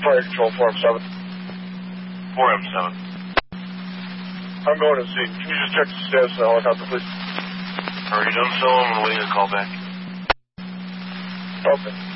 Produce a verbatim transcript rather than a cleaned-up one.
Fire Control, four M seven. four M seven. I'm going to see. Can you just check the status of the helicopter, please? Already done so. I'm waiting a call back. Okay.